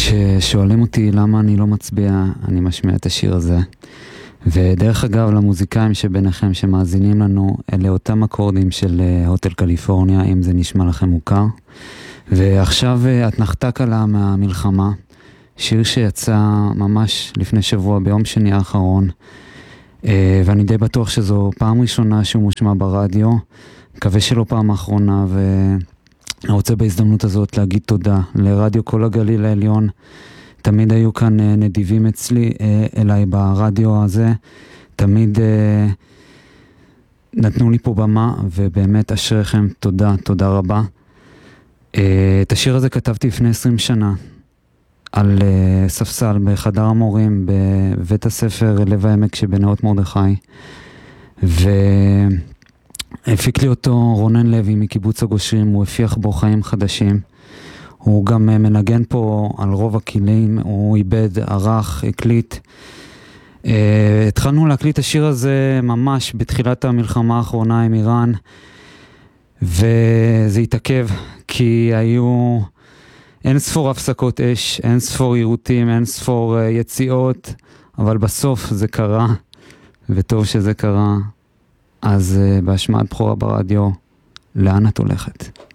כששואלים אותי למה אני לא מצביע, אני משמיע את השיר הזה. ודרך אגב, למוזיקאים שביניכם שמאזינים לנו, אלה אותם אקורדים של הוטל קליפורניה, אם זה נשמע לכם מוכר. ועכשיו אתנחתה קלה מהמלחמה, שיר שיצא ממש לפני שבוע, ביום שני האחרון, ואני די בטוח שזו פעם ראשונה שהוא מושמע ברדיו, מקווה שלא פעם האחרונה, ואני רוצה בהזדמנות הזאת להגיד תודה לרדיו כל הגליל העליון. תמיד היו כאן נדיבים אליי ברדיו הזה, תמיד נתנו לי פה במה, ובאמת אשריכם, תודה רבה. את השיר הזה כתבתי לפני 20 שנה, על ספסל בחדר המורים בבית הספר לב העמק שבנאות מרדכי, והפיק לי אותו רונן לוי מקיבוץ הגושרים, הוא הפיח בו חיים חדשים. הוא גם מנגן פה על רוב הכלים, הוא איבד, ערך, הקליט. התחלנו להקליט את השיר הזה ממש בתחילת המלחמה האחרונה עם איראן, וזה התעכב כי היו אין ספור הפסקות אש, אין ספור יירוטים, אין ספור יציאות, אבל בסוף זה קרה, וטוב שזה קרה. אז בהשמעת בכורה ברדיו, לאן את הולכת?